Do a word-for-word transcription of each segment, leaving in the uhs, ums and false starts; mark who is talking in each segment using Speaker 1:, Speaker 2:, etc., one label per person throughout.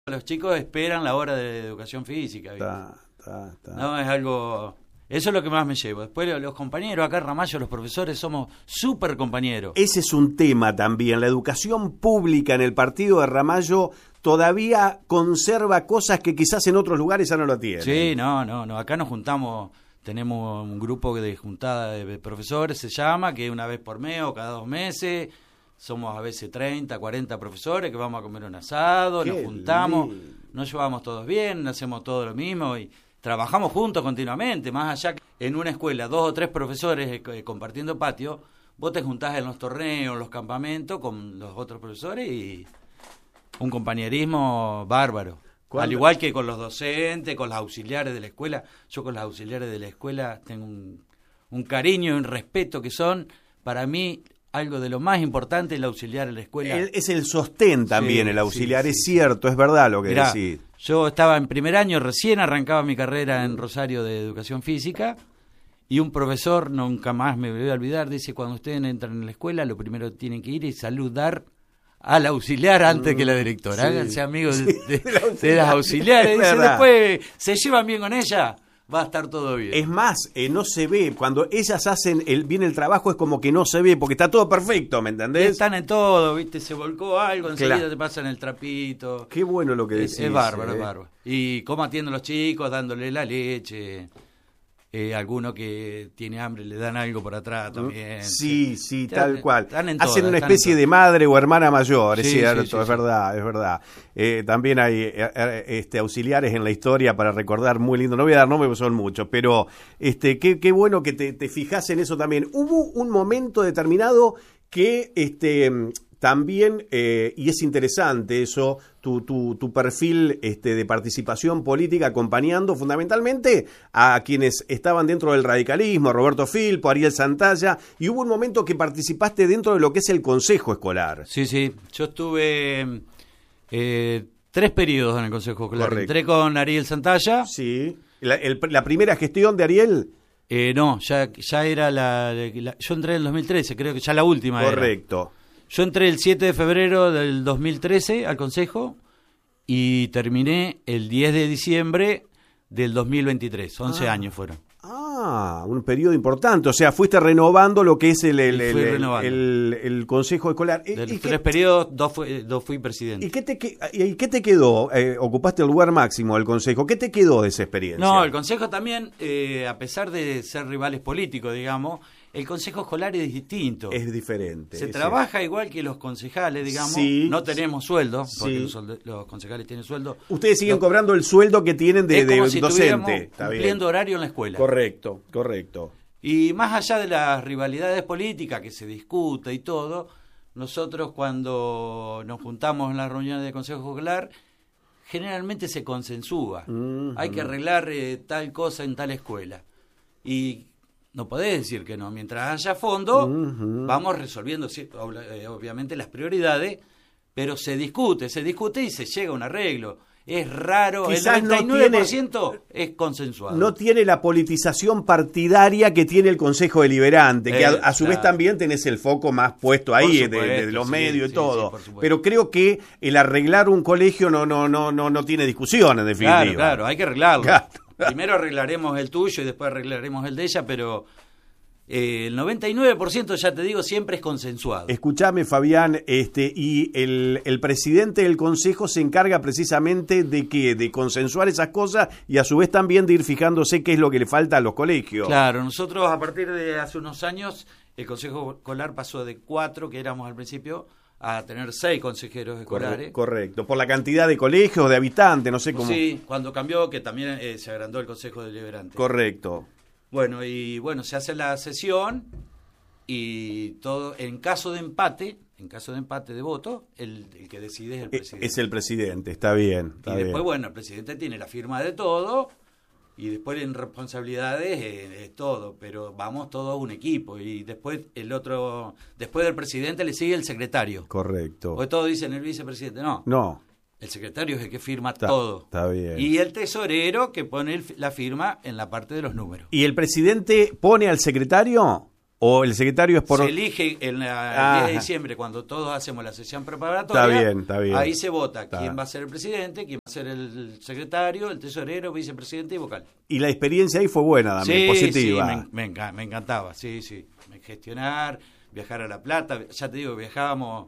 Speaker 1: Los chicos esperan la hora de educación física.
Speaker 2: Está, está, está.
Speaker 1: No, es algo... Eso es lo que más me llevo. Después los compañeros acá en Ramallo, los profesores, somos súper compañeros.
Speaker 2: Ese es un tema también. La educación pública en el partido de Ramallo todavía conserva cosas que quizás en otros lugares ya no lo tienen.
Speaker 1: Sí, no, no, no. Acá nos juntamos, tenemos un grupo de juntada de profesores, se llama, que una vez por mes o cada dos meses... Somos a veces treinta, cuarenta profesores que vamos a comer un asado,
Speaker 2: Qué
Speaker 1: nos juntamos,
Speaker 2: lindo.
Speaker 1: nos llevamos todos bien, hacemos todo lo mismo y trabajamos juntos continuamente. Más allá que en una escuela, dos o tres profesores eh, compartiendo patio, vos te juntás en los torneos, los campamentos con los otros profesores y un compañerismo bárbaro.
Speaker 2: ¿Cuándo?
Speaker 1: Al igual que con los docentes, con los auxiliares de la escuela. Yo con los auxiliares de la escuela tengo un, un cariño y un respeto que son, para mí... Algo de lo más importante el auxiliar en la escuela.
Speaker 2: El, es el sostén también,
Speaker 1: Sí,
Speaker 2: el auxiliar,
Speaker 1: sí,
Speaker 2: es
Speaker 1: sí.
Speaker 2: cierto, es verdad lo que
Speaker 1: Mirá,
Speaker 2: decís.
Speaker 1: yo estaba en primer año, recién arrancaba mi carrera en Rosario de Educación Física, y un profesor, nunca más me voy a olvidar, dice, cuando ustedes entran en la escuela, lo primero que tienen que ir es saludar al auxiliar antes mm, que la directora.
Speaker 2: Sí.
Speaker 1: Háganse amigos
Speaker 2: Sí,
Speaker 1: de, de,
Speaker 2: de,
Speaker 1: de las auxiliares. Dice,
Speaker 2: verdad.
Speaker 1: después, ¿se llevan bien con ella? Va a estar todo bien.
Speaker 2: Es más, eh, no se ve, cuando ellas hacen el, bien el trabajo es como que no se ve, porque está todo perfecto, ¿me entendés?
Speaker 1: Están en todo, ¿viste? Se volcó algo, enseguida
Speaker 2: Claro.
Speaker 1: te pasan el trapito.
Speaker 2: Qué bueno lo que
Speaker 1: Es,
Speaker 2: decís.
Speaker 1: es bárbaro,
Speaker 2: eh.
Speaker 1: es bárbaro. Y cómo atienden los chicos, dándole la leche. Eh, alguno que tiene hambre le dan algo por atrás también.
Speaker 2: Sí, sí,
Speaker 1: Están-
Speaker 2: tal cual.
Speaker 1: están en
Speaker 2: Hacen
Speaker 1: todas,
Speaker 2: una
Speaker 1: están
Speaker 2: especie
Speaker 1: en
Speaker 2: de madre o hermana mayor, es
Speaker 1: Sí,
Speaker 2: cierto,
Speaker 1: sí, sí,
Speaker 2: es
Speaker 1: sí.
Speaker 2: verdad, es verdad. Eh, también hay eh, eh, este, auxiliares en la historia para recordar, muy lindo. No voy a dar nombres porque son muchos, pero este, qué, qué bueno que te, te fijas en eso también. Hubo un momento determinado que este, también, eh, y es interesante eso, tu, tu, tu perfil este, de participación política acompañando fundamentalmente a quienes estaban dentro del radicalismo, Roberto Filpo, Ariel Santalla, y hubo un momento que participaste dentro de lo que es el Consejo Escolar.
Speaker 1: Sí, sí. Yo estuve eh, tres periodos en el Consejo Escolar.
Speaker 2: Correcto.
Speaker 1: Entré con Ariel Santalla.
Speaker 2: Sí. La, el- la primera gestión de Ariel.
Speaker 1: Eh, no, ya, ya era la, la- Yo entré en el dos mil trece, creo que ya la última era.
Speaker 2: Correcto.
Speaker 1: Yo entré el siete de febrero del dos mil trece al Consejo y terminé el diez de diciembre del dos mil veintitrés. once
Speaker 2: Ah.
Speaker 1: años fueron.
Speaker 2: Ah, un periodo importante. O sea, fuiste renovando lo que es el, el,
Speaker 1: Y fui
Speaker 2: el-
Speaker 1: renovando.
Speaker 2: el- el Consejo Escolar. ¿Y-
Speaker 1: De
Speaker 2: y
Speaker 1: los
Speaker 2: qué-
Speaker 1: tres periodos, dos, fue, dos fui presidente.
Speaker 2: ¿Y qué te, que- y qué te quedó? Eh, ocupaste el lugar máximo del Consejo. ¿Qué te quedó de esa experiencia?
Speaker 1: No, el Consejo también, eh, a pesar de ser rivales políticos, digamos, el Consejo Escolar es distinto.
Speaker 2: Es diferente.
Speaker 1: Se
Speaker 2: es
Speaker 1: trabaja igual que los concejales, digamos.
Speaker 2: Sí.
Speaker 1: No tenemos sueldo, porque
Speaker 2: Sí.
Speaker 1: los, solde- los concejales tienen sueldo.
Speaker 2: cierto. Ustedes siguen
Speaker 1: Lo-
Speaker 2: cobrando el sueldo que tienen de,
Speaker 1: es como
Speaker 2: de
Speaker 1: si
Speaker 2: docente.
Speaker 1: estuviéramos
Speaker 2: Está bien.
Speaker 1: cumpliendo horario en la escuela.
Speaker 2: Correcto, correcto.
Speaker 1: Y más allá de las rivalidades políticas que se discute y todo, nosotros cuando nos juntamos en las reuniones del Consejo Escolar, generalmente se consensúa.
Speaker 2: Mm,
Speaker 1: Hay que arreglar eh, tal cosa en tal escuela. Y no podés decir que no. Mientras haya fondo,
Speaker 2: Ujú.
Speaker 1: vamos resolviendo sí, obla- eh, obviamente las prioridades, pero se discute, se discute y se llega a un arreglo. Es raro,
Speaker 2: Quizás
Speaker 1: el
Speaker 2: no
Speaker 1: noventa y nueve por
Speaker 2: tiene-
Speaker 1: ciento es consensuado.
Speaker 2: No tiene la politización partidaria que tiene el Consejo Deliberante, que a,
Speaker 1: Eh,
Speaker 2: a su vez
Speaker 1: claro.
Speaker 2: también tenés el foco más puesto ahí, de- de,
Speaker 1: supuesto,
Speaker 2: de los
Speaker 1: sí,
Speaker 2: medios
Speaker 1: sí,
Speaker 2: y todo.
Speaker 1: sí, por supuesto.
Speaker 2: Pero creo que el arreglar un colegio no no no no no tiene discusión, en definitiva.
Speaker 1: Claro, claro, hay que arreglarlo.
Speaker 2: Claro.
Speaker 1: Primero arreglaremos el tuyo y después arreglaremos el de ella, pero eh, el noventa y nueve por ciento, ya te digo, siempre es consensuado.
Speaker 2: Escuchame, Fabián, este, y el, el presidente del Consejo se encarga precisamente de que de consensuar esas cosas y a su vez también de ir fijándose qué es lo que le falta a los colegios.
Speaker 1: Claro, nosotros a partir de hace unos años, el Consejo Escolar pasó de cuatro, que éramos al principio, a tener seis consejeros
Speaker 2: Corre-
Speaker 1: escolares.
Speaker 2: correcto, por la cantidad de colegios, de habitantes, no sé cómo.
Speaker 1: Sí, cuando cambió, que también eh, se agrandó el Consejo Deliberante.
Speaker 2: Correcto.
Speaker 1: Bueno, y bueno, se hace la sesión y todo, en caso de empate, en caso de empate de voto, el, el que decide es el
Speaker 2: E-
Speaker 1: presidente.
Speaker 2: Es el presidente, está bien. Está
Speaker 1: y
Speaker 2: bien.
Speaker 1: después, bueno, el presidente tiene la firma de todo y después en responsabilidades eh, es todo, pero vamos todos un equipo y después el otro, después del presidente le sigue el secretario.
Speaker 2: Correcto.
Speaker 1: Porque todos dicen el vicepresidente, no,
Speaker 2: No,
Speaker 1: el secretario es el que firma
Speaker 2: está,
Speaker 1: todo.
Speaker 2: está bien.
Speaker 1: Y el tesorero que pone el- la firma en la parte de los números.
Speaker 2: ¿Y el presidente pone al secretario? ¿O el secretario es por...?
Speaker 1: Se elige en la, el diez de diciembre, cuando todos hacemos la sesión preparatoria.
Speaker 2: Está bien, está bien.
Speaker 1: Ahí se vota
Speaker 2: está.
Speaker 1: quién va a ser el presidente, quién va a ser el secretario, el tesorero, vicepresidente y vocal.
Speaker 2: Y la experiencia ahí fue buena también,
Speaker 1: sí,
Speaker 2: positiva.
Speaker 1: Sí, me, me, me encantaba, sí, sí. Gestionar, viajar a La Plata, ya te digo, viajábamos,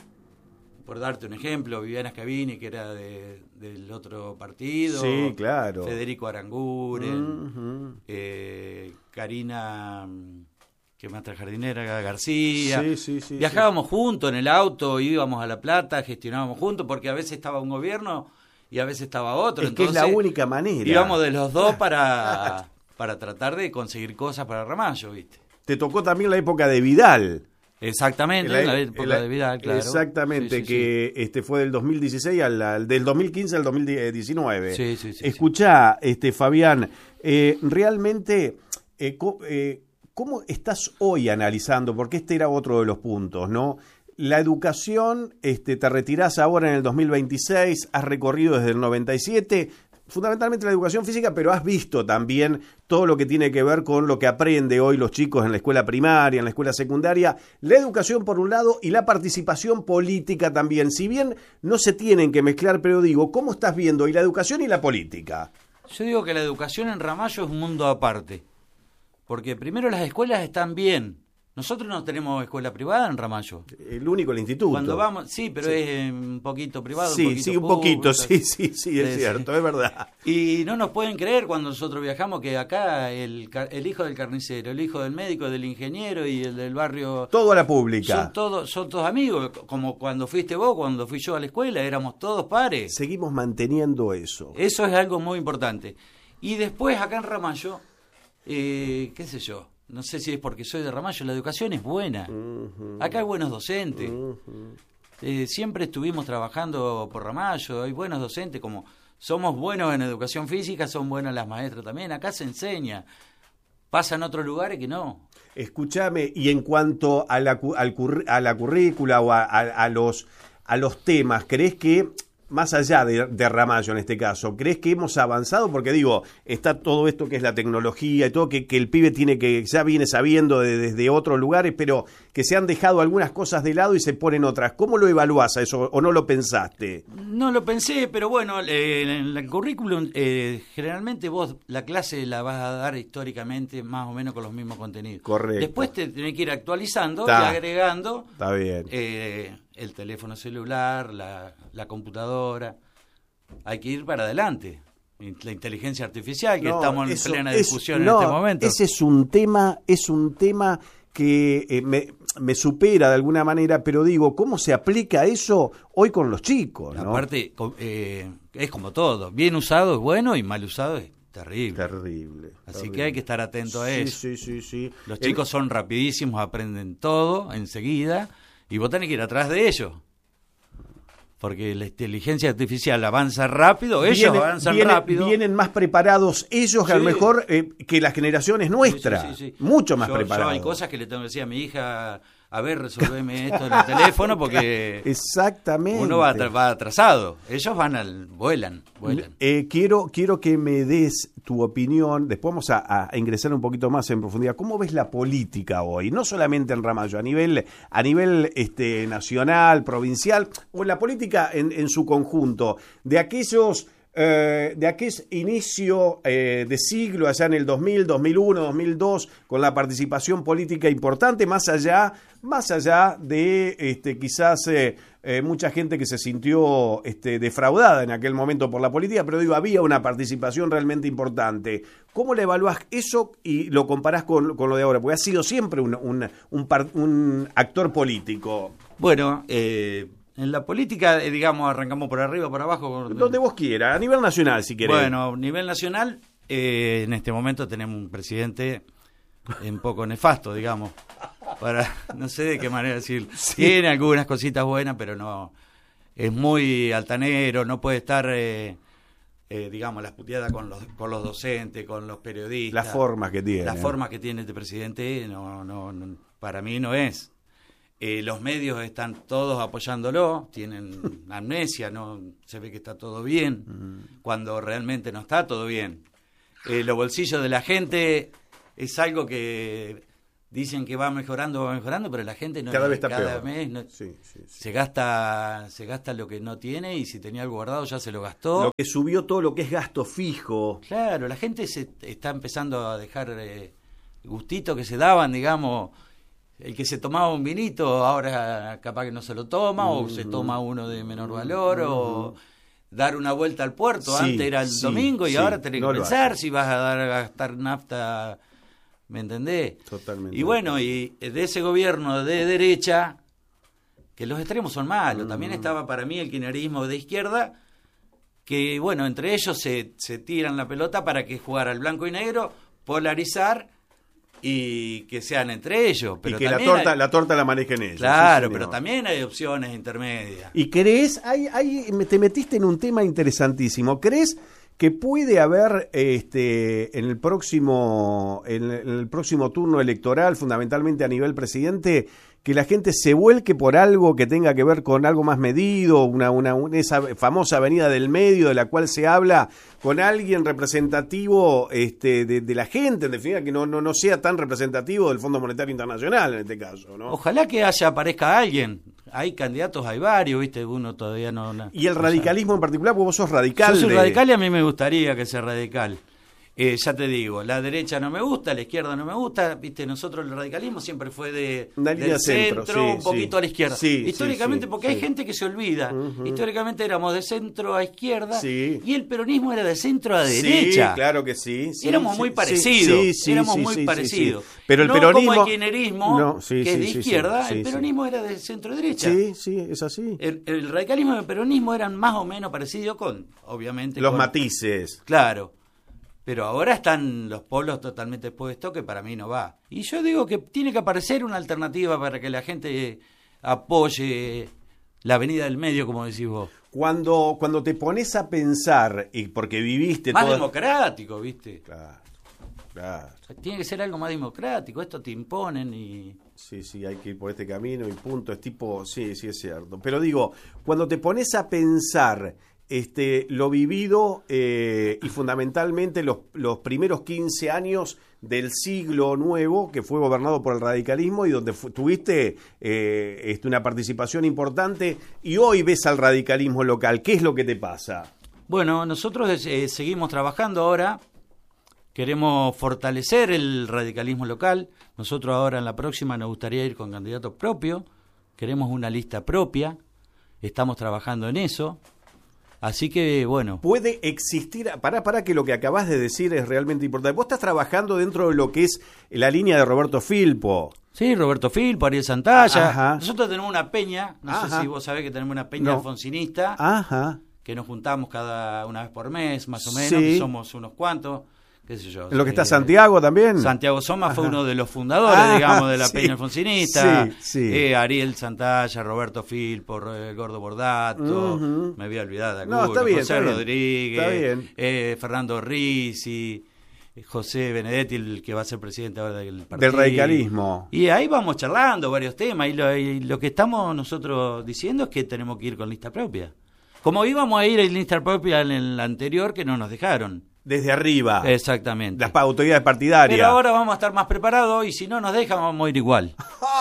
Speaker 1: por darte un ejemplo, Viviana Scavini, que era de, del otro partido.
Speaker 2: Sí, claro.
Speaker 1: Federico Aranguren,
Speaker 2: uh-huh.
Speaker 1: eh, Karina... que maestra jardinera García.
Speaker 2: Sí, sí, sí,
Speaker 1: Viajábamos
Speaker 2: sí.
Speaker 1: juntos en el auto, íbamos a La Plata, gestionábamos juntos, porque a veces estaba un gobierno y a veces estaba otro.
Speaker 2: Es
Speaker 1: Entonces,
Speaker 2: que es la única manera.
Speaker 1: Íbamos de los dos para, para tratar de conseguir cosas para Ramallo, ¿viste?
Speaker 2: Te tocó también la época de Vidal.
Speaker 1: Exactamente, la, la época la, de Vidal, claro.
Speaker 2: Exactamente, sí, sí, que sí. este fue del dos mil dieciséis al, al del dos mil quince al dos mil diecinueve.
Speaker 1: Sí, sí, sí.
Speaker 2: Escuchá, sí. este Fabián, eh, realmente... Eh, co- eh, ¿Cómo estás hoy analizando? Porque este era otro de los puntos, ¿no? La educación, este, te retirás ahora en el dos mil veintiséis, has recorrido desde el noventa y siete, fundamentalmente la educación física, pero has visto también todo lo que tiene que ver con lo que aprende hoy los chicos en la escuela primaria, en la escuela secundaria, la educación por un lado y la participación política también. Si bien no se tienen que mezclar, pero digo, ¿cómo estás viendo hoy la educación y la política?
Speaker 1: Yo digo que la educación en Ramallo es un mundo aparte. Porque primero las escuelas están bien. Nosotros no tenemos escuela privada en Ramallo.
Speaker 2: El único, el instituto.
Speaker 1: Cuando vamos, sí, pero sí. es un poquito privado,
Speaker 2: sí,
Speaker 1: un poquito
Speaker 2: Sí, un
Speaker 1: público,
Speaker 2: poquito, sí, sí, sí, es, es cierto, es verdad.
Speaker 1: Y no nos pueden creer cuando nosotros viajamos que acá el, el hijo del carnicero, el hijo del médico, del ingeniero y el del barrio...
Speaker 2: Todo a la pública.
Speaker 1: Son todos, son todos amigos, como cuando fuiste vos, cuando fui yo a la escuela, éramos todos pares.
Speaker 2: Seguimos manteniendo eso.
Speaker 1: Eso es algo muy importante. Y después acá en Ramallo... Eh, qué sé yo, no sé si es porque soy de Ramallo, la educación es buena. Uh-huh. Acá hay buenos docentes. Uh-huh. Eh, siempre estuvimos trabajando por Ramallo, hay buenos docentes, como somos buenos en educación física, son buenas las maestras también. Acá se enseña. Pasa en otros lugares que no.
Speaker 2: Escúchame, y en cuanto a la, al curr, a la currícula o a, a, a, los, a los temas, ¿crees que... más allá de, de Ramallo en este caso, ¿crees que hemos avanzado? Porque digo, está todo esto que es la tecnología y todo, que, que el pibe tiene que, ya viene sabiendo de, desde otros lugares, pero que se han dejado algunas cosas de lado y se ponen otras. ¿Cómo lo evaluás a eso o no lo pensaste?
Speaker 1: No lo pensé, pero bueno, eh, en el currículum, eh, generalmente vos la clase la vas a dar históricamente más o menos con los mismos contenidos.
Speaker 2: Correcto.
Speaker 1: Después te tenés que ir actualizando
Speaker 2: Está.
Speaker 1: y agregando.
Speaker 2: Está bien.
Speaker 1: Eh, el teléfono celular, la, la computadora, hay que ir para adelante. La inteligencia artificial, que no, estamos en
Speaker 2: eso,
Speaker 1: plena
Speaker 2: es,
Speaker 1: discusión
Speaker 2: no,
Speaker 1: en este momento.
Speaker 2: Ese es un tema, es un tema que eh, me, me supera de alguna manera, pero digo, ¿cómo se aplica eso hoy con los chicos? ¿no?
Speaker 1: Aparte, eh, es como todo, bien usado es bueno y mal usado es terrible.
Speaker 2: Terrible.
Speaker 1: Así
Speaker 2: terrible.
Speaker 1: que hay que estar atento a
Speaker 2: sí,
Speaker 1: eso.
Speaker 2: Sí, sí, sí.
Speaker 1: Los El... chicos son rapidísimos, aprenden todo enseguida. Y vos tenés que ir atrás de ellos. Porque la inteligencia artificial avanza rápido, ellos
Speaker 2: vienen,
Speaker 1: avanzan
Speaker 2: vienen,
Speaker 1: rápido.
Speaker 2: Vienen más preparados ellos, sí. a lo mejor, eh, que las generaciones nuestras. Sí, sí, sí, sí. Mucho más
Speaker 1: yo,
Speaker 2: preparados.
Speaker 1: Yo hay cosas que le tengo que decir a mi hija, a ver, resolveme esto en el teléfono, porque
Speaker 2: exactamente.
Speaker 1: Uno va, va atrasado. Ellos van al, vuelan, vuelan.
Speaker 2: Eh, quiero, quiero que me des tu opinión, después vamos a, a ingresar un poquito más en profundidad. ¿Cómo ves la política hoy? No solamente en Ramallo, a nivel, a nivel este, nacional, provincial, o en la política en, en su conjunto, de aquellos... Eh, de aquel inicio eh, de siglo, allá en el dos mil, dos mil uno, dos mil dos, con la participación política importante, más allá, más allá de este, quizás eh, eh, mucha gente que se sintió este, defraudada en aquel momento por la política, pero digo, había una participación realmente importante. ¿Cómo le evaluás eso y lo comparás con, con lo de ahora? Porque has sido siempre un, un, un, par, un actor político.
Speaker 1: Bueno, eh... en la política, digamos, arrancamos por arriba, por abajo.
Speaker 2: Donde vos quieras, a nivel nacional, si querés.
Speaker 1: Bueno, a nivel nacional, eh, en este momento tenemos un presidente un poco nefasto, digamos. Para, no sé de qué manera decirlo. Sí. Tiene algunas cositas buenas, pero no. Es muy altanero, no puede estar, eh, eh, digamos, las puteadas con los, con los docentes, con los periodistas.
Speaker 2: Las formas que tiene.
Speaker 1: Las formas que tiene este presidente, no, no, no para mí no es. Eh, los medios están todos apoyándolo, tienen amnesia, no se ve que está todo bien, uh-huh. cuando realmente no está todo bien. Eh, los bolsillos de la gente es algo que dicen que va mejorando, va mejorando, pero la gente no
Speaker 2: cada vez está
Speaker 1: cada
Speaker 2: peor.
Speaker 1: mes no,
Speaker 2: sí, sí, sí.
Speaker 1: se gasta se gasta lo que no tiene y si tenía algo guardado ya se lo gastó.
Speaker 2: Lo que subió todo lo que es gasto fijo.
Speaker 1: Claro, la gente se está empezando a dejar eh, gustitos que se daban, digamos, el que se tomaba un vinito ahora capaz que no se lo toma, mm. o se toma uno de menor valor, mm. o dar una vuelta al puerto, sí, antes era el sí, domingo y sí, ahora tenés no que pensar si vas a dar a gastar nafta, ¿me entendés?
Speaker 2: Totalmente.
Speaker 1: Y bueno, y de ese gobierno de derecha, que los extremos son malos, mm. también estaba para mí el kirchnerismo de izquierda, que bueno, entre ellos se, se tiran la pelota para que jugara el blanco y negro, polarizar y que sean entre ellos. Pero
Speaker 2: y que la torta, hay... la torta la manejen ellos.
Speaker 1: Claro, sí, pero también hay opciones intermedias.
Speaker 2: ¿Y crees, hay, hay, te metiste en un tema interesantísimo, crees que puede haber este en el próximo en el próximo turno electoral, fundamentalmente a nivel presidente, que la gente se vuelque por algo que tenga que ver con algo más medido, una, una, una esa famosa avenida del medio de la cual se habla, con alguien representativo este, de, de la gente, en definitiva, que no, no, no sea tan representativo del Fondo Monetario Internacional en este caso, ¿no?
Speaker 1: Ojalá que haya aparezca alguien. Hay candidatos, hay varios, ¿viste? Uno todavía no... no
Speaker 2: y el radicalismo, o sea, en particular, porque vos sos radical.
Speaker 1: Yo soy
Speaker 2: de...
Speaker 1: radical y a mí me gustaría que sea radical. Eh, ya te digo, la derecha no me gusta, la izquierda no me gusta, viste, nosotros el radicalismo siempre fue de del centro, centro sí, un poquito sí. a la izquierda. Sí, históricamente, sí, porque sí. hay gente que se olvida, uh-huh. históricamente éramos de centro a izquierda sí. y el peronismo era de centro a derecha.
Speaker 2: Sí, claro que sí. sí
Speaker 1: éramos
Speaker 2: sí,
Speaker 1: muy parecidos,
Speaker 2: sí, sí,
Speaker 1: éramos
Speaker 2: sí,
Speaker 1: muy
Speaker 2: sí,
Speaker 1: parecidos.
Speaker 2: Sí, sí. Pero el
Speaker 1: no
Speaker 2: peronismo...
Speaker 1: como el kirchnerismo, no, sí,
Speaker 2: sí,
Speaker 1: que es de
Speaker 2: sí,
Speaker 1: izquierda,
Speaker 2: sí,
Speaker 1: el peronismo sí. era de centro derecha.
Speaker 2: Sí, sí, es así.
Speaker 1: El, el radicalismo y el peronismo eran más o menos parecidos con, obviamente...
Speaker 2: Los
Speaker 1: con,
Speaker 2: matices.
Speaker 1: Claro. Pero ahora están los polos totalmente expuestos, que para mí no va. Y yo digo que tiene que aparecer una alternativa para que la gente apoye la avenida del medio, como decís vos.
Speaker 2: Cuando, cuando te pones a pensar, y porque viviste...
Speaker 1: Más
Speaker 2: toda...
Speaker 1: democrático, ¿viste?
Speaker 2: Claro, claro.
Speaker 1: Tiene que ser algo más democrático, esto te imponen y...
Speaker 2: Sí, sí, hay que ir por este camino y punto, es tipo... Sí, sí, es cierto. Pero digo, cuando te pones a pensar... Este, lo vivido eh, y fundamentalmente los, los primeros quince años del siglo nuevo que fue gobernado por el radicalismo y donde fu- tuviste eh, este, una participación importante y hoy ves al radicalismo local. ¿Qué es lo que te pasa?
Speaker 1: Bueno, nosotros eh, seguimos trabajando ahora, queremos fortalecer el radicalismo local. Nosotros ahora en la próxima nos gustaría ir con candidatos propios, queremos una lista propia, estamos trabajando en eso. Así que, bueno.
Speaker 2: Puede existir, para para que lo que acabas de decir es realmente importante. Vos estás trabajando dentro de lo que es la línea de Roberto Filpo.
Speaker 1: Sí, Roberto Filpo, Ariel Santalla.
Speaker 2: Ajá.
Speaker 1: Nosotros tenemos una peña, no Ajá. sé si vos sabés que tenemos una peña
Speaker 2: no.
Speaker 1: alfonsinista,
Speaker 2: Ajá.
Speaker 1: que nos juntamos cada una vez por mes, más o menos,
Speaker 2: sí.
Speaker 1: que somos unos cuantos. Qué sé yo.
Speaker 2: ¿En lo que está
Speaker 1: eh,
Speaker 2: Santiago también?
Speaker 1: Santiago Soma Ajá. fue uno de los fundadores, ah, digamos, de la sí. Peña Alfonsinista.
Speaker 2: Sí, sí.
Speaker 1: Eh, Ariel Santalla, Roberto Filpo, eh, Gordo Bordato, uh-huh. me había olvidado de alguno,
Speaker 2: no, está bien,
Speaker 1: José
Speaker 2: está
Speaker 1: Rodríguez,
Speaker 2: está bien.
Speaker 1: Eh, Fernando Rizzi, José Benedetti, el que va a ser presidente ahora del partido.
Speaker 2: Del radicalismo.
Speaker 1: Y ahí vamos charlando varios temas, y lo, y lo que estamos nosotros diciendo es que tenemos que ir con lista propia. Como íbamos a ir en lista propia en el anterior, que no nos dejaron.
Speaker 2: Desde arriba.
Speaker 1: Exactamente.
Speaker 2: Las autoridades partidarias.
Speaker 1: Pero ahora vamos a estar más preparados y si no nos dejan vamos a ir igual.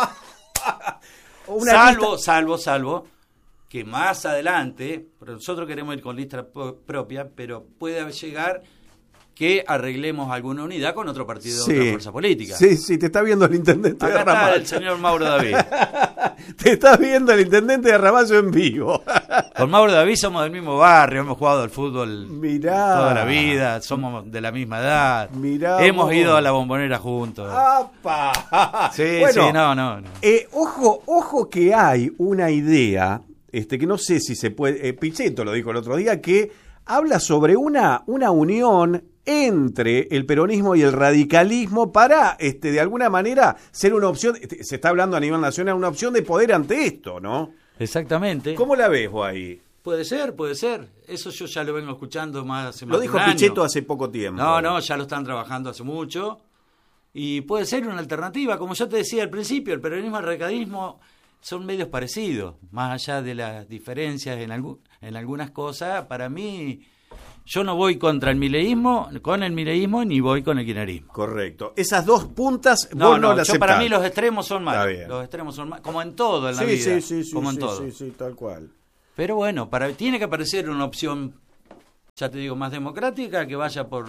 Speaker 2: Una
Speaker 1: salvo,
Speaker 2: lista...
Speaker 1: salvo, salvo, que más adelante, pero nosotros queremos ir con lista propia, pero puede llegar que arreglemos alguna unidad con otro partido
Speaker 2: sí,
Speaker 1: de otra fuerza política.
Speaker 2: Sí, sí, te está viendo el intendente
Speaker 1: Acá
Speaker 2: de Ramallo.
Speaker 1: Está el señor Mauro David.
Speaker 2: Te está viendo el intendente de Ramallo en vivo.
Speaker 1: Con Mauro David somos del mismo barrio, hemos jugado al fútbol
Speaker 2: Mirá.
Speaker 1: toda la vida, somos de la misma edad.
Speaker 2: Mirá
Speaker 1: hemos
Speaker 2: vos.
Speaker 1: ido a la Bombonera juntos.
Speaker 2: ¡Apa!
Speaker 1: Sí,
Speaker 2: bueno,
Speaker 1: sí, no, no. no.
Speaker 2: Eh, ojo, ojo que hay una idea, este, que no sé si se puede, eh, Pichetto lo dijo el otro día, que habla sobre una, una unión entre el peronismo y el radicalismo para, este, de alguna manera, ser una opción, se está hablando a nivel nacional, una opción de poder ante esto, ¿no?
Speaker 1: Exactamente.
Speaker 2: ¿Cómo la ves vos ahí?
Speaker 1: Puede ser, puede ser. Eso yo ya lo vengo escuchando más hace más
Speaker 2: Lo dijo
Speaker 1: de un
Speaker 2: Pichetto
Speaker 1: año.
Speaker 2: hace poco tiempo.
Speaker 1: No, no, ya lo están trabajando hace mucho. Y puede ser una alternativa. Como yo te decía al principio, el peronismo y el radicalismo son medios parecidos. Más allá de las diferencias en, algún, en algunas cosas, para mí yo no voy contra el mileísmo, con el mileísmo, ni voy con el kirchnerismo.
Speaker 2: Correcto. Esas dos puntas,
Speaker 1: No,
Speaker 2: vos no,
Speaker 1: no,
Speaker 2: las
Speaker 1: yo para
Speaker 2: aceptás.
Speaker 1: mí los extremos son
Speaker 2: Está
Speaker 1: malos.
Speaker 2: bien.
Speaker 1: Los extremos son malos, como en todo en la
Speaker 2: Sí,
Speaker 1: vida.
Speaker 2: sí, sí, sí,
Speaker 1: como en
Speaker 2: sí,
Speaker 1: todo.
Speaker 2: sí, sí, tal cual.
Speaker 1: Pero bueno, para tiene que aparecer una opción, ya te digo, más democrática, que vaya por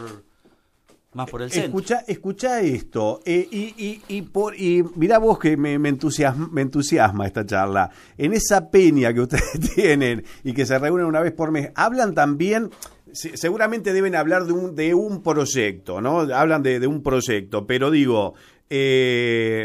Speaker 1: más por el centro.
Speaker 2: Escucha, escucha esto, eh, y, y, y, por, y mirá vos que me, me, entusiasma, me entusiasma esta charla. En esa peña que ustedes tienen y que se reúnen una vez por mes, hablan también, se, seguramente deben hablar de un, de un proyecto, ¿no? Hablan de, de un proyecto, pero digo, eh,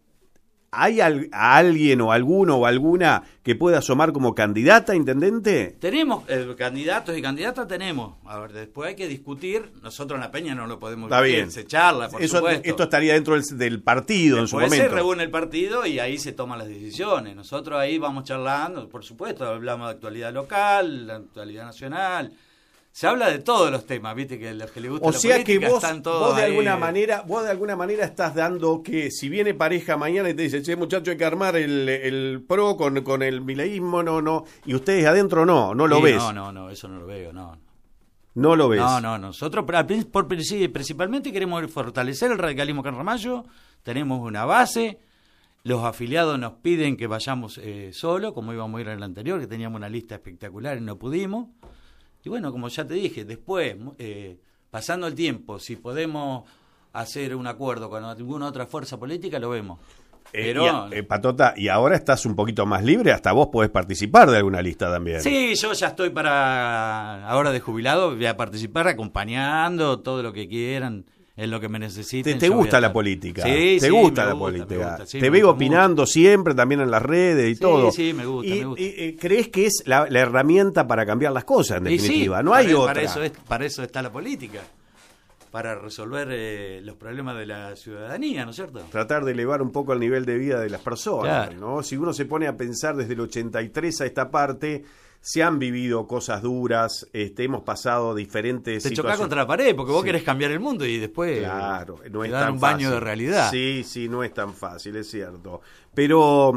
Speaker 2: ¿hay al, a alguien o alguno o alguna que pueda asomar como candidata a intendente?
Speaker 1: Tenemos eh, candidatos y candidatas, tenemos. A ver, después hay que discutir. Nosotros en la peña no lo podemos
Speaker 2: Está
Speaker 1: discutir,
Speaker 2: bien.
Speaker 1: se charla, por
Speaker 2: Eso,
Speaker 1: supuesto.
Speaker 2: esto estaría dentro del, del partido
Speaker 1: Después
Speaker 2: en su
Speaker 1: se
Speaker 2: momento.
Speaker 1: reúne el partido y ahí se toman las decisiones. Nosotros ahí vamos charlando, por supuesto, hablamos de actualidad local, la actualidad nacional. Se habla de todos los temas, viste, que los que le gusta
Speaker 2: O
Speaker 1: la
Speaker 2: sea que
Speaker 1: política
Speaker 2: vos,
Speaker 1: están todos
Speaker 2: vos de
Speaker 1: ahí.
Speaker 2: alguna manera, vos de alguna manera estás dando que si viene pareja mañana y te dice, che, muchacho, hay que armar el, el pro con, con el mileísmo, no, no, y ustedes adentro no, no lo
Speaker 1: Sí,
Speaker 2: ves.
Speaker 1: No, no, no, eso no lo veo, no.
Speaker 2: No lo ves.
Speaker 1: No, no, nosotros por, por, principalmente queremos fortalecer el radicalismo acá en Ramallo, tenemos una base, los afiliados nos piden que vayamos eh, solo, como íbamos a ir en el anterior, que teníamos una lista espectacular y no pudimos. Y bueno, como ya te dije, después, eh, pasando el tiempo, si podemos hacer un acuerdo con alguna otra fuerza política, lo vemos.
Speaker 2: Eh,
Speaker 1: Pero...
Speaker 2: y, eh, Patota, y ahora estás un poquito más libre, hasta vos podés participar de alguna lista también.
Speaker 1: Sí, yo ya estoy para, ahora de jubilado, voy a participar acompañando todo lo que quieran, en lo que me necesiten.
Speaker 2: ¿Te, te gusta la política?
Speaker 1: Sí,
Speaker 2: ¿Te
Speaker 1: sí,
Speaker 2: gusta
Speaker 1: me
Speaker 2: la
Speaker 1: gusta,
Speaker 2: política?
Speaker 1: me gusta, sí,
Speaker 2: te
Speaker 1: me
Speaker 2: veo
Speaker 1: gusta
Speaker 2: opinando
Speaker 1: mucho.
Speaker 2: siempre, también en las redes y
Speaker 1: Sí,
Speaker 2: todo.
Speaker 1: sí, me gusta,
Speaker 2: y,
Speaker 1: me gusta.
Speaker 2: y, y ¿crees que es la, la herramienta para cambiar las cosas, en
Speaker 1: Y sí,
Speaker 2: definitiva? no
Speaker 1: para,
Speaker 2: hay otra.
Speaker 1: Para eso, es, para eso está la política, para resolver eh, los problemas de la ciudadanía, ¿no es cierto?
Speaker 2: Tratar de elevar un poco el nivel de vida de las personas,
Speaker 1: Claro.
Speaker 2: ¿no? Si uno se pone a pensar desde el ochenta y tres a esta parte, se han vivido cosas duras, este, hemos pasado diferentes
Speaker 1: Te
Speaker 2: situaciones.
Speaker 1: chocás contra la pared porque vos
Speaker 2: Sí.
Speaker 1: querés cambiar el mundo y después
Speaker 2: Claro, no
Speaker 1: te
Speaker 2: es
Speaker 1: dan
Speaker 2: tan
Speaker 1: un baño
Speaker 2: fácil.
Speaker 1: de realidad.
Speaker 2: Sí, sí, no es tan fácil, es cierto. Pero,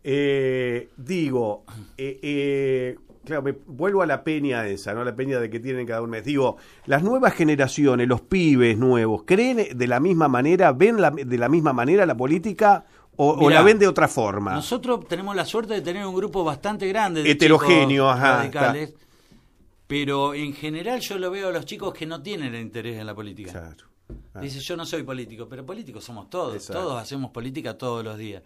Speaker 2: eh, digo, eh, eh, claro, me vuelvo a la peña esa, ¿no? La peña de que tienen cada un mes. Digo, las nuevas generaciones, los pibes nuevos, ¿creen de la misma manera, ven la, de la misma manera la política o, o
Speaker 1: Mirá,
Speaker 2: la ven de otra forma?
Speaker 1: Nosotros tenemos la suerte de tener un grupo bastante grande de
Speaker 2: Heterogéneo,
Speaker 1: chicos
Speaker 2: ajá,
Speaker 1: radicales, pero en general yo lo veo a los chicos que no tienen interés en la política.
Speaker 2: Claro. Ah.
Speaker 1: Dice, yo no soy político, pero políticos somos todos,
Speaker 2: Exacto.
Speaker 1: todos hacemos política todos los días.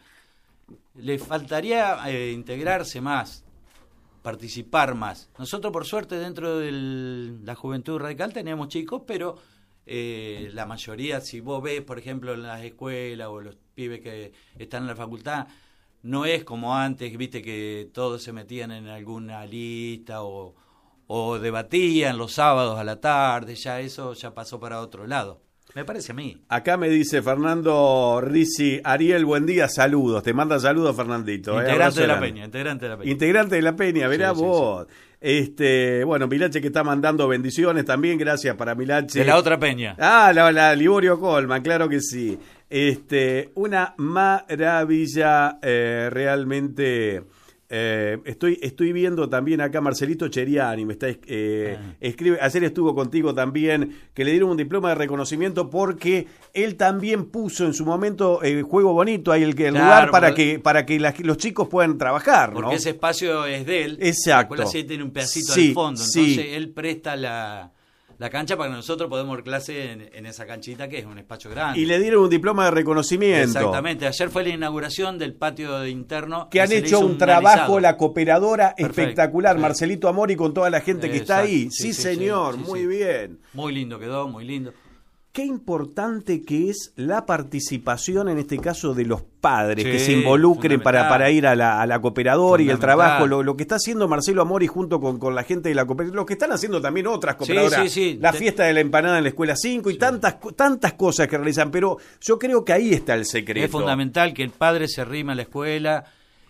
Speaker 1: Le faltaría eh, integrarse más, participar más. Nosotros, por suerte, dentro de la juventud radical tenemos chicos, pero eh, la mayoría, si vos ves, por ejemplo, en las escuelas o los pibes que están en la facultad, no es como antes, viste, que todos se metían en alguna lista o, o debatían los sábados a la tarde, ya eso ya pasó para otro lado. Me parece a mí.
Speaker 2: Acá me dice Fernando Risi, Ariel, buen día, saludos. Te manda saludos, Fernandito. eh,
Speaker 1: Integrante
Speaker 2: abrazo
Speaker 1: de la
Speaker 2: grande.
Speaker 1: Peña, integrante de la Peña.
Speaker 2: Integrante de la Peña, verá
Speaker 1: Sí, sí,
Speaker 2: vos. Este, bueno, Milache que está mandando bendiciones también, gracias para Milache.
Speaker 1: De la otra Peña.
Speaker 2: Ah, la, la Liborio Colman, claro que sí. Este, una maravilla eh, realmente. Eh, estoy estoy viendo también acá Marcelito Cheriani, me está eh,
Speaker 1: Ah.
Speaker 2: escribe, ayer estuvo contigo también, que le dieron un diploma de reconocimiento porque él también puso en su momento el juego bonito, ahí el, el
Speaker 1: Claro,
Speaker 2: lugar para
Speaker 1: porque-
Speaker 2: que para que las- los chicos puedan trabajar, ¿no?
Speaker 1: Porque ese espacio es de él.
Speaker 2: Exacto.
Speaker 1: La escuela sí tiene un pedacito
Speaker 2: Sí,
Speaker 1: del fondo.
Speaker 2: sí.
Speaker 1: Entonces él presta la, la cancha para que nosotros podamos dar clase en, en esa canchita que es un espacio grande.
Speaker 2: Y le dieron un diploma de reconocimiento.
Speaker 1: Exactamente. Ayer fue la inauguración del patio de interno.
Speaker 2: Que
Speaker 1: y
Speaker 2: han
Speaker 1: se le
Speaker 2: hecho
Speaker 1: hizo
Speaker 2: un trabajo,
Speaker 1: alisado.
Speaker 2: la cooperadora
Speaker 1: Perfecto,
Speaker 2: espectacular,
Speaker 1: sí.
Speaker 2: Marcelito Amori con toda la gente que está
Speaker 1: Exacto,
Speaker 2: ahí. Sí,
Speaker 1: sí, sí,
Speaker 2: señor,
Speaker 1: sí, sí,
Speaker 2: muy
Speaker 1: sí.
Speaker 2: bien.
Speaker 1: Muy lindo quedó, muy lindo.
Speaker 2: Qué importante que es la participación, en este caso, de los padres,
Speaker 1: Sí,
Speaker 2: que se involucren para,
Speaker 1: fundamental.
Speaker 2: para ir a la, a la cooperadora y el
Speaker 1: Fundamental.
Speaker 2: trabajo, lo, lo que está haciendo Marcelo Amori junto con, con la gente de la cooperadora, lo que están haciendo también otras cooperadoras,
Speaker 1: sí, sí.
Speaker 2: la
Speaker 1: Te-
Speaker 2: fiesta de la empanada en la Escuela cinco y tantas, tantas cosas que realizan, pero yo creo que ahí está el secreto.
Speaker 1: Es fundamental que el padre se arrime a la escuela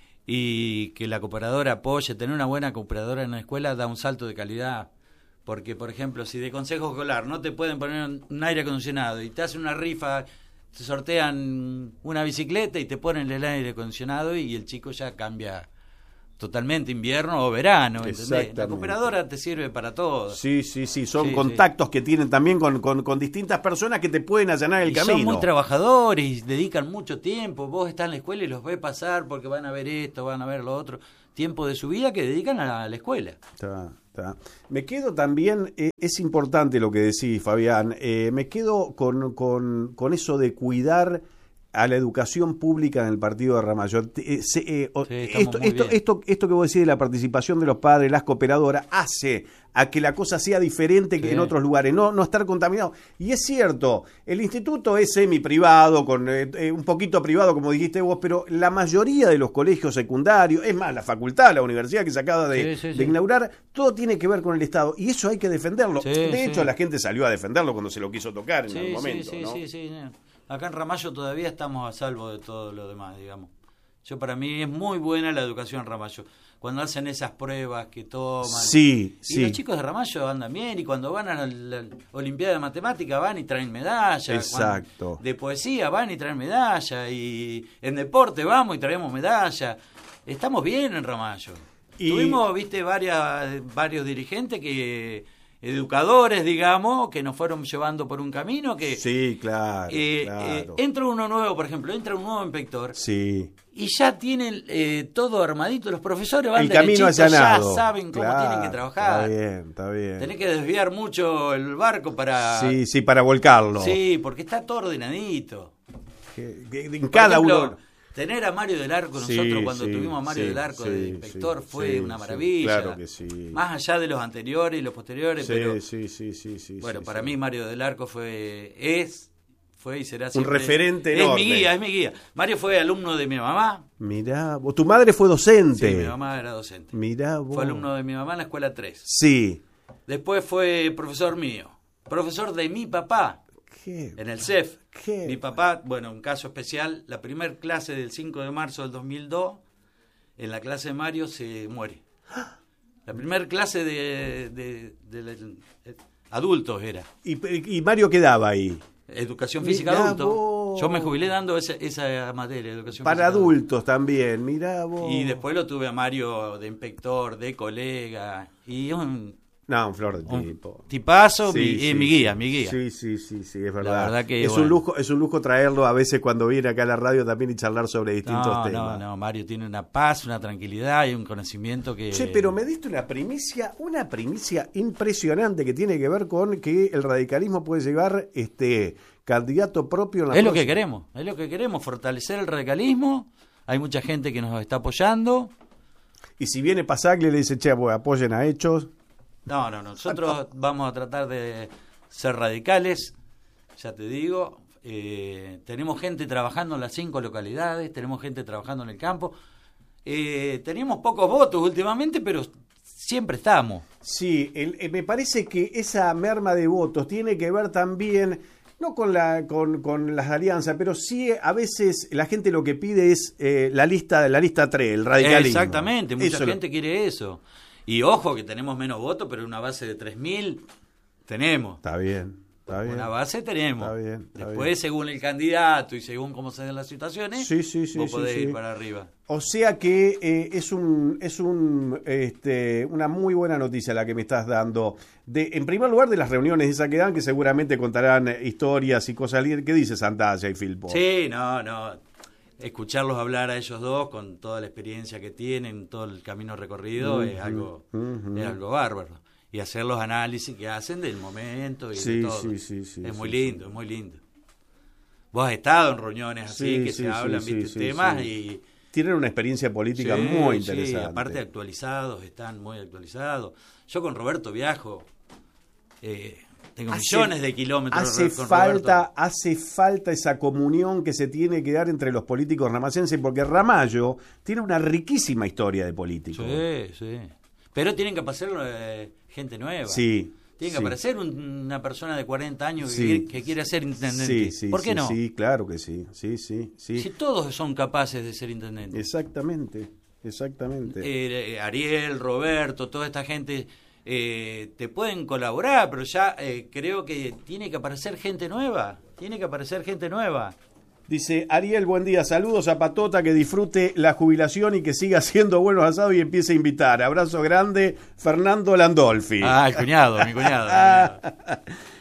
Speaker 1: y que la cooperadora apoye. Tener una buena cooperadora en la escuela da un salto de calidad. Porque, por ejemplo, si de consejo escolar no te pueden poner un aire acondicionado y te hacen una rifa, te sortean una bicicleta y te ponen el aire acondicionado y el chico ya cambia totalmente invierno o verano, ¿entendés?
Speaker 2: Exactamente.
Speaker 1: La cooperadora te sirve para todo.
Speaker 2: Sí, sí, sí, son
Speaker 1: Sí,
Speaker 2: contactos
Speaker 1: sí.
Speaker 2: que tienen también con, con, con distintas personas que te pueden allanar el
Speaker 1: Y
Speaker 2: camino.
Speaker 1: son muy trabajadores y dedican mucho tiempo. Vos estás en la escuela y los ves pasar porque van a ver esto, van a ver lo otro. Tiempo de su vida que dedican a la, a la escuela.
Speaker 2: Está, está. Me quedo también, eh, es importante lo que decís, Fabián, eh, me quedo con, con, con eso de cuidar a la educación pública en el partido de Ramallo. Eh, se, eh,
Speaker 1: Sí, estamos
Speaker 2: esto,
Speaker 1: muy
Speaker 2: esto,
Speaker 1: bien.
Speaker 2: esto, esto que vos decís de la participación de los padres, las cooperadoras, hace a que la cosa sea diferente que
Speaker 1: Sí.
Speaker 2: en otros lugares, no, no estar contaminado. Y es cierto, el instituto es semi-privado, con eh, eh, un poquito privado, como dijiste vos, pero la mayoría de los colegios secundarios, es más, la facultad, la universidad que se acaba de,
Speaker 1: Sí, sí,
Speaker 2: de
Speaker 1: sí.
Speaker 2: inaugurar, todo tiene que ver con el Estado. Y eso hay que defenderlo.
Speaker 1: Sí,
Speaker 2: de hecho,
Speaker 1: sí.
Speaker 2: la gente salió a defenderlo cuando se lo quiso tocar en
Speaker 1: Sí,
Speaker 2: algún
Speaker 1: sí,
Speaker 2: momento.
Speaker 1: sí,
Speaker 2: ¿no?
Speaker 1: sí, sí. Acá en Ramallo todavía estamos a salvo de todo lo demás, digamos. Yo para mí es muy buena la educación en Ramallo. Cuando hacen esas pruebas que toman.
Speaker 2: Sí,
Speaker 1: Y
Speaker 2: sí.
Speaker 1: los chicos de Ramallo andan bien y cuando van a la, la Olimpiada de Matemática van y traen medallas.
Speaker 2: Exacto.
Speaker 1: Cuando- de poesía van y traen medallas. Y en deporte vamos y traemos medallas. Estamos bien en Ramallo.
Speaker 2: Y-
Speaker 1: Tuvimos, viste, varias, varios dirigentes que... educadores, digamos, que nos fueron llevando por un camino que...
Speaker 2: Sí, claro,
Speaker 1: eh,
Speaker 2: claro.
Speaker 1: eh, entra uno nuevo, por ejemplo, entra un nuevo inspector
Speaker 2: Sí.
Speaker 1: y ya tienen eh, todo armadito. Los profesores van
Speaker 2: El camino
Speaker 1: derechitos, ya
Speaker 2: allanado.
Speaker 1: saben cómo
Speaker 2: Claro,
Speaker 1: tienen que trabajar.
Speaker 2: Está bien, está bien.
Speaker 1: Tenés que desviar mucho el barco para...
Speaker 2: Sí, sí, para volcarlo.
Speaker 1: Sí, porque está todo ordenadito.
Speaker 2: Que- que en
Speaker 1: Por
Speaker 2: cada
Speaker 1: ejemplo,
Speaker 2: uno.
Speaker 1: tener a Mario del Arco,
Speaker 2: Sí,
Speaker 1: nosotros cuando
Speaker 2: sí,
Speaker 1: tuvimos a Mario
Speaker 2: sí,
Speaker 1: del Arco
Speaker 2: sí,
Speaker 1: de inspector
Speaker 2: sí,
Speaker 1: fue
Speaker 2: sí,
Speaker 1: una
Speaker 2: sí,
Speaker 1: maravilla.
Speaker 2: claro que sí.
Speaker 1: Más allá de los anteriores y los posteriores,
Speaker 2: Sí,
Speaker 1: pero
Speaker 2: sí, sí, sí, sí.
Speaker 1: bueno,
Speaker 2: sí,
Speaker 1: para
Speaker 2: sí.
Speaker 1: mí Mario del Arco fue, es, fue y será
Speaker 2: Un
Speaker 1: siempre.
Speaker 2: referente
Speaker 1: Es
Speaker 2: enorme.
Speaker 1: mi guía, es mi guía. Mario fue alumno de mi mamá.
Speaker 2: Mirá, vos, tu madre fue docente.
Speaker 1: Sí, mi mamá era docente.
Speaker 2: Mirá vos.
Speaker 1: Fue alumno de mi mamá en la escuela tres.
Speaker 2: Sí.
Speaker 1: Después fue profesor mío. Profesor de mi papá
Speaker 2: ¿Qué?
Speaker 1: en el C E F.
Speaker 2: ¿Qué?
Speaker 1: Mi papá, bueno, un caso especial, la primer clase del cinco de marzo del dos mil dos, en la clase de Mario se muere. La primer clase de, de, de- de- de adultos era.
Speaker 2: ¿Y, y Mario quedaba ahí?
Speaker 1: Educación física
Speaker 2: Mirá
Speaker 1: adulto.
Speaker 2: vos.
Speaker 1: Yo me jubilé dando esa, esa materia, educación
Speaker 2: Para
Speaker 1: física adulto.
Speaker 2: adultos también, mirá vos.
Speaker 1: Y después lo tuve a Mario de inspector, de colega, y un,
Speaker 2: No, un flor de
Speaker 1: un
Speaker 2: tipo.
Speaker 1: tipazo,
Speaker 2: Sí,
Speaker 1: mi,
Speaker 2: sí,
Speaker 1: eh, mi guía,
Speaker 2: sí.
Speaker 1: mi guía.
Speaker 2: Sí, sí, sí, sí, es verdad.
Speaker 1: verdad que,
Speaker 2: es
Speaker 1: bueno.
Speaker 2: un lujo, es un lujo traerlo a veces cuando viene acá a la radio también y charlar sobre distintos
Speaker 1: No,
Speaker 2: temas.
Speaker 1: no, no, Mario tiene una paz, una tranquilidad y un conocimiento que...
Speaker 2: Che, pero me diste una primicia, una primicia impresionante que tiene que ver con que el radicalismo puede llevar este candidato propio en la
Speaker 1: Es lo que
Speaker 2: próxima.
Speaker 1: queremos, es lo que queremos, fortalecer el radicalismo. Hay mucha gente que nos está apoyando.
Speaker 2: Y si viene Pasaglia y le dice, che, pues, apoyen a Hechos.
Speaker 1: No, no, nosotros vamos a tratar de ser radicales, ya te digo. Eh, tenemos gente trabajando en las cinco localidades, tenemos gente trabajando en el campo. Eh, tenemos pocos votos últimamente, pero siempre estamos.
Speaker 2: Sí, el- eh, me parece que esa merma de votos tiene que ver también, no con, la, con, con las alianzas, pero sí a veces la gente lo que pide es eh, la lista la lista tres, el radicalismo.
Speaker 1: Exactamente, mucha
Speaker 2: Eso es lo-
Speaker 1: gente quiere eso. Y ojo que tenemos menos votos, pero una base de tres mil tenemos.
Speaker 2: Está bien, está bien.
Speaker 1: Una base tenemos.
Speaker 2: Está bien, está
Speaker 1: Después,
Speaker 2: bien.
Speaker 1: según el candidato y según cómo se den las situaciones,
Speaker 2: Sí, sí, sí,
Speaker 1: vos
Speaker 2: sí,
Speaker 1: podés
Speaker 2: sí.
Speaker 1: ir para arriba.
Speaker 2: O sea que eh, es un es un este, una muy buena noticia la que me estás dando. De, en primer lugar, de las reuniones esas que dan, que seguramente contarán eh, historias y cosas. ¿Qué dice Santalla y Filpo?
Speaker 1: Sí, no, no. Escucharlos hablar a ellos dos con toda la experiencia que tienen, todo el camino recorrido, es algo
Speaker 2: ujú.
Speaker 1: es algo bárbaro. Y hacer los análisis que hacen del momento y
Speaker 2: Sí,
Speaker 1: de todo.
Speaker 2: sí, sí, sí,
Speaker 1: es muy
Speaker 2: sí,
Speaker 1: lindo, es muy lindo. Vos has estado en reuniones así
Speaker 2: Sí,
Speaker 1: que
Speaker 2: sí,
Speaker 1: se
Speaker 2: sí,
Speaker 1: hablan,
Speaker 2: sí,
Speaker 1: viste,
Speaker 2: sí,
Speaker 1: temas
Speaker 2: sí.
Speaker 1: y...
Speaker 2: Tienen una experiencia política
Speaker 1: Sí,
Speaker 2: muy
Speaker 1: sí,
Speaker 2: interesante.
Speaker 1: aparte actualizados, están muy actualizados. Yo con Roberto viajo, eh, tengo
Speaker 2: Hace-
Speaker 1: millones de kilómetros
Speaker 2: Hace
Speaker 1: con
Speaker 2: falta,
Speaker 1: Roberto.
Speaker 2: hace falta esa comunión que se tiene que dar entre los políticos ramacenses, porque Ramallo tiene una riquísima historia de políticos.
Speaker 1: Sí, sí. Pero tienen que aparecer eh, gente nueva.
Speaker 2: Sí,
Speaker 1: Tiene que
Speaker 2: sí.
Speaker 1: aparecer un- una persona de cuarenta años que,
Speaker 2: Sí.
Speaker 1: quiere, que quiere ser intendente.
Speaker 2: Sí, sí,
Speaker 1: ¿Por qué
Speaker 2: sí,
Speaker 1: no?
Speaker 2: Sí, claro que sí. Sí, sí, sí.
Speaker 1: Si todos son capaces de ser intendentes.
Speaker 2: Exactamente, exactamente.
Speaker 1: Eh, eh, Ariel, Roberto, toda esta gente eh, te pueden colaborar, pero ya eh, creo que tiene que aparecer gente nueva. Tiene que aparecer gente nueva.
Speaker 2: Dice, Ariel, buen día, saludos a Patota, que disfrute la jubilación y que siga haciendo buenos asados y empiece a invitar. Abrazo grande, Fernando Landolfi.
Speaker 1: Ah, el cuñado, mi cuñado. Mi cuñado.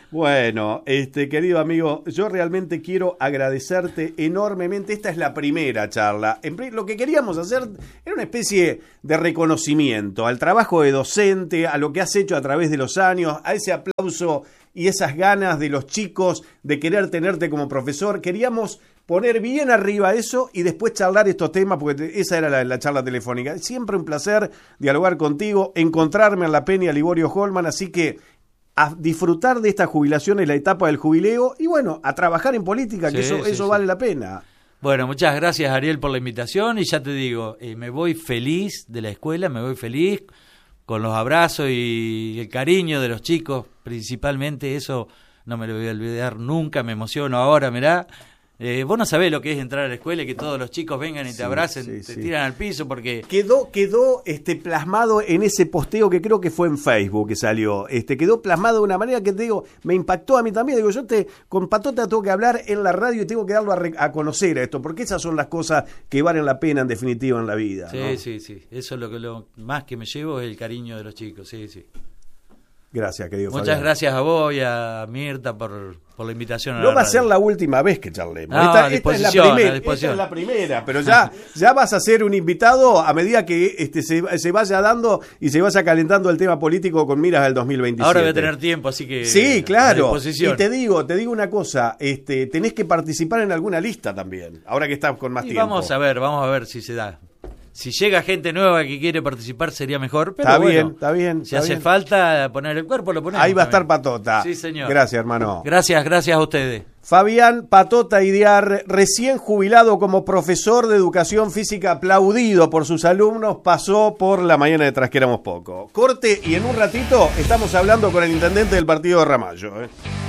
Speaker 2: Bueno, este querido amigo, yo realmente quiero agradecerte enormemente. Esta es la primera charla. Lo que queríamos hacer era una especie de reconocimiento al trabajo de docente, a lo que has hecho a través de los años, a ese aplauso y esas ganas de los chicos de querer tenerte como profesor. Queríamos poner bien arriba eso y después charlar estos temas, porque te, esa era la, la charla telefónica. Siempre un placer dialogar contigo, encontrarme en la Peña Liborio Holman, así que a disfrutar de esta jubilación en la etapa del jubileo y bueno, a trabajar en política, que sí, eso, sí, eso sí. vale la pena.
Speaker 1: Bueno, muchas gracias, Ariel, por la invitación y ya te digo, eh, me voy feliz de la escuela, me voy feliz con los abrazos y el cariño de los chicos, principalmente, eso no me lo voy a olvidar nunca, me emociono ahora, mirá. Eh, vos no sabés lo que es entrar a la escuela y que todos los chicos vengan y te sí, abracen, sí, te sí. tiran al piso porque...
Speaker 2: Quedó quedó este plasmado en ese posteo que creo que fue en Facebook que salió. Este quedó plasmado de una manera que te digo, me impactó a mí también. Digo, yo te con Patota tengo que hablar en la radio y tengo que darlo a, re, a conocer a esto, porque esas son las cosas que valen la pena en definitiva en la vida.
Speaker 1: Sí,
Speaker 2: ¿no?
Speaker 1: sí, sí. Eso es lo que lo más que me llevo es el cariño de los chicos, sí, sí.
Speaker 2: Gracias, querido
Speaker 1: Muchas
Speaker 2: Fabián.
Speaker 1: gracias a vos y a Mirta por, por la invitación. A
Speaker 2: no
Speaker 1: la
Speaker 2: va
Speaker 1: radio.
Speaker 2: a ser la última vez que charlemos.
Speaker 1: No,
Speaker 2: esta,
Speaker 1: a
Speaker 2: esta, es la primera, esta es la primera, pero ya, ya vas a ser un invitado a medida que este se, se vaya dando y se vaya calentando el tema político con miras al dos mil veintisiete.
Speaker 1: Ahora voy a tener tiempo, así que...
Speaker 2: Sí, claro. Y te digo, te digo una cosa, este, tenés que participar en alguna lista también, ahora que estás con más
Speaker 1: y
Speaker 2: tiempo.
Speaker 1: Vamos a ver, vamos a ver si se da. Si llega gente nueva que quiere participar sería mejor, pero
Speaker 2: está
Speaker 1: bueno,
Speaker 2: bien, está bien.
Speaker 1: Si
Speaker 2: está
Speaker 1: hace
Speaker 2: bien.
Speaker 1: falta poner el cuerpo, lo ponemos.
Speaker 2: Ahí va a estar
Speaker 1: también.
Speaker 2: Patota.
Speaker 1: Sí, señor.
Speaker 2: Gracias, hermano.
Speaker 1: Gracias, gracias a ustedes.
Speaker 2: Fabián Patota Idiar, recién jubilado como profesor de educación física, aplaudido por sus alumnos, pasó por la mañana de Trasquéramos Poco. Corte y en un ratito estamos hablando con el intendente del partido de Ramallo. ¿eh?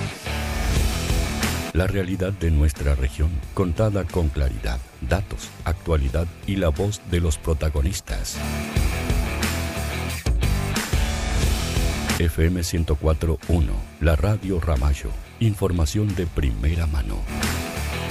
Speaker 3: La realidad de nuestra región, contada con claridad, datos, actualidad y la voz de los protagonistas. F M ciento cuatro punto uno, la radio Ramallo. Información de primera mano.